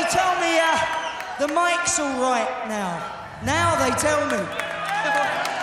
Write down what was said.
tell me the mic's all right now. Now they tell me.